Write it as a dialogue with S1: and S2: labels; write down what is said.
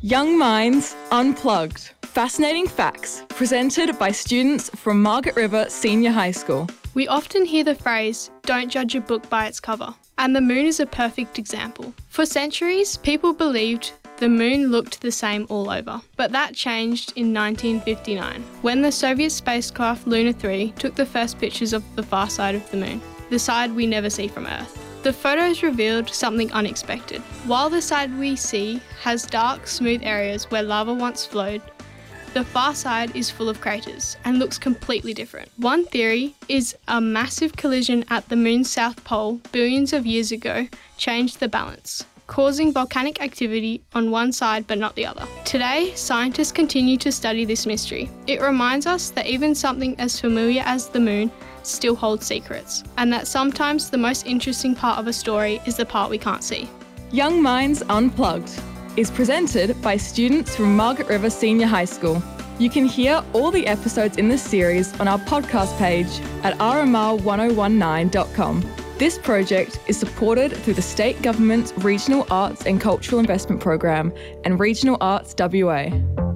S1: Young Minds Unplugged. Fascinating facts presented by students from Margaret River Senior High School.
S2: We often hear the phrase, "Don't judge a book by its cover." And the moon is a perfect example. For centuries, people believed the moon looked the same all over. But that changed in 1959, when the Soviet spacecraft Luna 3 took the first pictures of the far side of the moon, the side we never see from Earth. The photos revealed something unexpected. While the side we see has dark, smooth areas where lava once flowed, the far side is full of craters and looks completely different. One theory is a massive collision at the moon's south pole billions of years ago changed the balance, causing volcanic activity on one side but not the other. Today, scientists continue to study this mystery. It reminds us that even something as familiar as the moon still holds secrets, and that sometimes the most interesting part of a story is the part we can't see.
S1: Young Minds Unplugged is presented by students from Margaret River Senior High School. You can hear all the episodes in this series on our podcast page at rmr1019.com. This project is supported through the State Government's Regional Arts and Cultural Investment Program and Regional Arts WA.